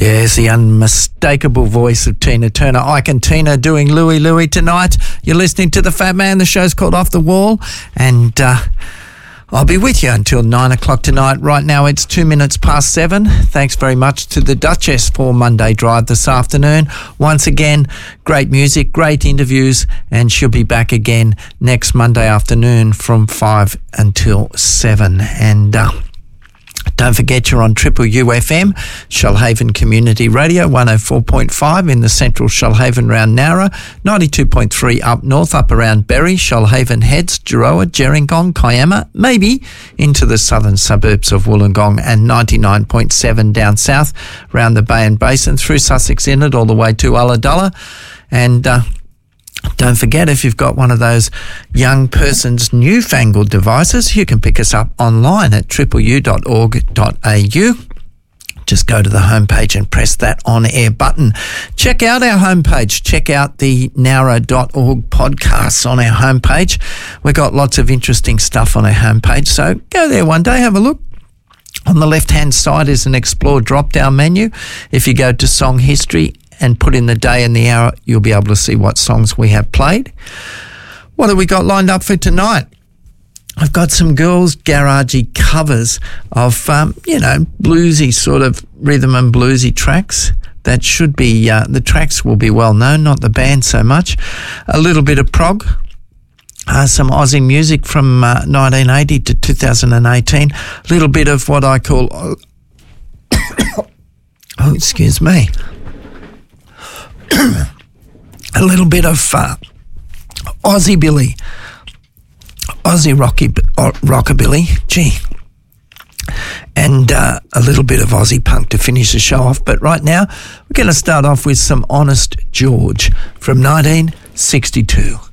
Yes, the unmistakable voice of Tina Turner. Ike and Tina doing Louie Louie tonight. You're listening to The Fat Man. The show's called Off the Wall. And I'll be with you until 9 o'clock tonight. Right now it's 2 minutes past 7. Thanks very much to the Duchess for Monday Drive this afternoon. Once again, great music, great interviews, and she'll be back again next Monday afternoon from 5 until 7. And don't forget you're on Triple UFM, Shoalhaven Community Radio, 104.5 in the central Shoalhaven round Nowra, 92.3 up north, up around Berry, Shoalhaven Heads, Juroa, Gerringong, Kiama, maybe into the southern suburbs of Wollongong, and 99.7 down south around the Bay and Basin, through Sussex Inlet all the way to Ulladulla. And don't forget, if you've got one of those young person's newfangled devices, you can pick us up online at tripleu.org.au. Just go to the homepage and press that on-air button. Check out our homepage. Check out the Nowra.org podcasts on our homepage. We've got lots of interesting stuff on our homepage, so go there one day, have a look. On the left-hand side is an Explore drop-down menu. If you go to Song History and put in the day and the hour, you'll be able to see what songs we have played. What have we got lined up for tonight? I've got some girls' garagey covers of, bluesy sort of rhythm and bluesy tracks. That should be, the tracks will be well known, not the band so much. A little bit of prog. Some Aussie music from 1980 to 2018. A little bit of what I call... oh, excuse me. A little bit of Aussie Billy, Aussie rockabilly, and a little bit of Aussie punk to finish the show off. But right now, we're going to start off with some Honest George from 1962.